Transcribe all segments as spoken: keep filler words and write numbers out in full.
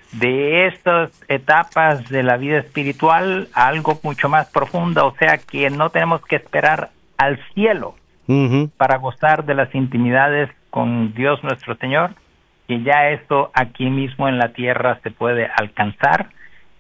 de estas etapas de la vida espiritual a algo mucho más profundo, o sea que no tenemos que esperar al cielo uh-huh. para gozar de las intimidades con Dios nuestro Señor, que ya esto aquí mismo en la tierra se puede alcanzar.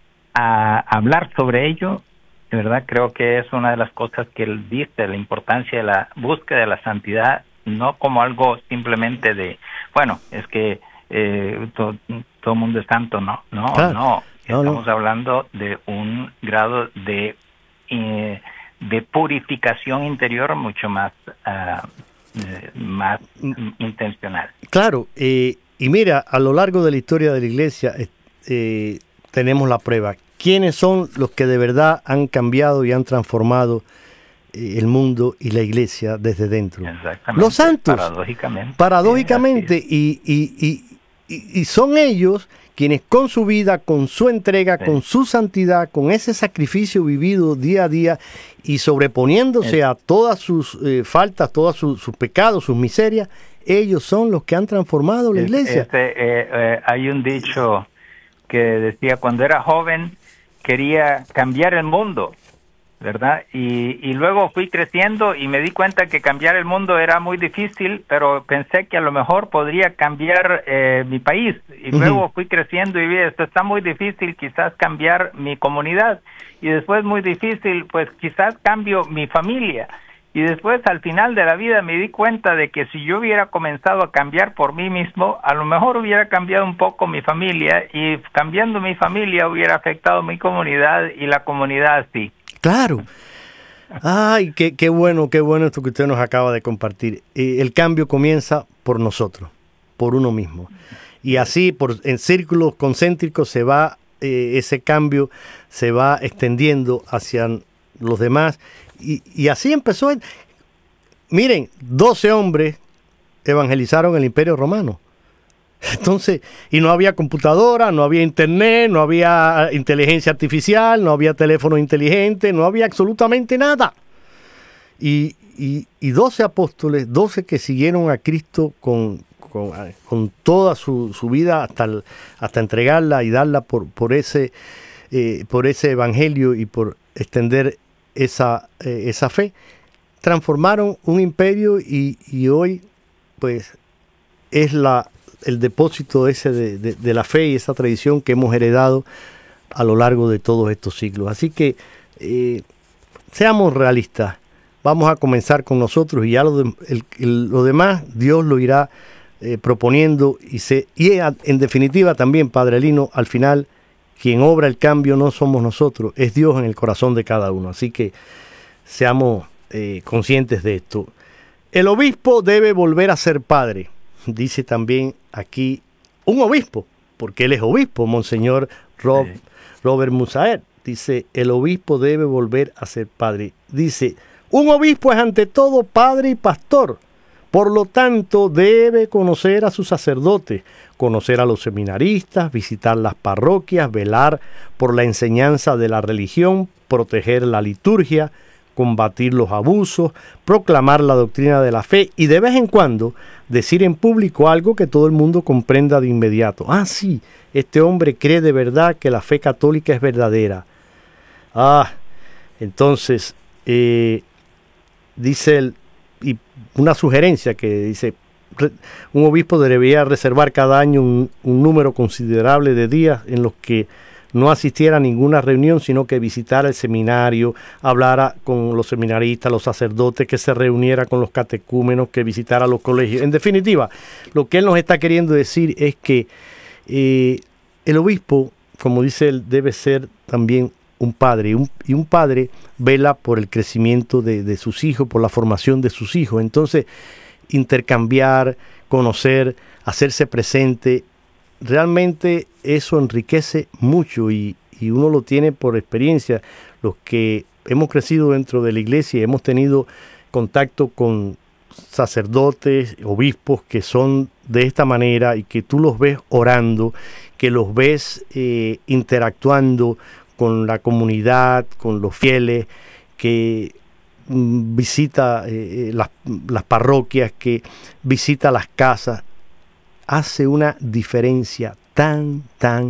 A hablar sobre ello, de verdad creo que es una de las cosas que él dice, la importancia de la búsqueda de la santidad, no como algo simplemente de, bueno, es que eh, to, todo el mundo es santo, no, no, claro. no, no, estamos no. hablando de un grado de eh, de purificación interior mucho más uh, eh, más intencional. Claro, eh, y mira, a lo largo de la historia de la Iglesia eh, tenemos la prueba. ¿Quiénes son los que de verdad han cambiado y han transformado eh, el mundo y la Iglesia desde dentro? Exactamente. Los santos. Paradójicamente. Paradójicamente. Sí, y, y, y, y, y son ellos quienes con su vida, con su entrega, sí. con su santidad, con ese sacrificio vivido día a día y sobreponiéndose es. a todas sus eh, faltas, todos sus, sus pecados, sus miserias, ellos son los que han transformado la Iglesia. Este, eh, eh, hay un dicho que decía, cuando era joven quería cambiar el mundo, ¿verdad? Y, y luego fui creciendo y me di cuenta que cambiar el mundo era muy difícil, pero pensé que a lo mejor podría cambiar eh, mi país. Y uh-huh. luego fui creciendo y vi, esto está muy difícil, quizás cambiar mi comunidad. Y después muy difícil, pues quizás cambio mi familia. Y después al final de la vida me di cuenta de que si yo hubiera comenzado a cambiar por mí mismo, a lo mejor hubiera cambiado un poco mi familia, y cambiando mi familia hubiera afectado mi comunidad y la comunidad sí. Claro. Ay, qué, qué bueno, qué bueno esto que usted nos acaba de compartir. Eh, el cambio comienza por nosotros, por uno mismo. Y así, por en círculos concéntricos, se va, eh, ese cambio se va extendiendo hacia los demás. Y, y así empezó. Miren, doce hombres evangelizaron el Imperio Romano. Entonces, y no había computadora, no había internet, no había inteligencia artificial, no había teléfono inteligente, no había absolutamente nada. Y, y, y doce apóstoles, doce que siguieron a Cristo con, con, con toda su, su vida hasta, el, hasta entregarla y darla por, por, ese, eh, por ese evangelio y por extender esa, eh, esa fe, transformaron un imperio y, y hoy pues es la el depósito ese de, de, de la fe y esa tradición que hemos heredado a lo largo de todos estos siglos. Así que eh, seamos realistas, vamos a comenzar con nosotros y ya lo, de, el, el, lo demás Dios lo irá eh, proponiendo y, se, y en definitiva también, Padre Lino, al final quien obra el cambio no somos nosotros, es Dios en el corazón de cada uno. Así que seamos eh, conscientes de esto. El obispo debe volver a ser padre. Dice también aquí un obispo, porque él es obispo, Monseñor Rob, sí. Robert Musaer. Dice, el obispo debe volver a ser padre. Dice, un obispo es ante todo padre y pastor. Por lo tanto, debe conocer a sus sacerdotes, conocer a los seminaristas, visitar las parroquias, velar por la enseñanza de la religión, proteger la liturgia, combatir los abusos, proclamar la doctrina de la fe y de vez en cuando decir en público algo que todo el mundo comprenda de inmediato. Ah, sí, este hombre cree de verdad que la fe católica es verdadera. Ah, entonces, eh, dice él, y una sugerencia que dice, un obispo debería reservar cada año un, un número considerable de días en los que no asistiera a ninguna reunión, sino que visitara el seminario, hablara con los seminaristas, los sacerdotes, que se reuniera con los catecúmenos, que visitara los colegios. En definitiva, lo que él nos está queriendo decir es que eh, el obispo, como dice él, debe ser también un padre, y un, y un padre vela por el crecimiento de, de sus hijos, por la formación de sus hijos. Entonces, intercambiar, conocer, hacerse presente, realmente eso enriquece mucho y, y uno lo tiene por experiencia. Los que hemos crecido dentro de la iglesia, hemos tenido contacto con sacerdotes, obispos que son de esta manera y que tú los ves orando, que los ves eh, interactuando con la comunidad, con los fieles, que mm, visita eh, las, las parroquias, que visita las casas, hace una diferencia tan, tan